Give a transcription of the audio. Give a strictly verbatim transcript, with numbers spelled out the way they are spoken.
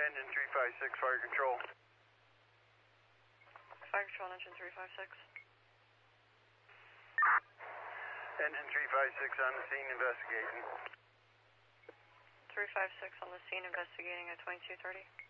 Engine three five six, fire control. Fire control, engine three five six. Engine three five six on the scene investigating. three five six on the scene investigating at twenty-two thirty.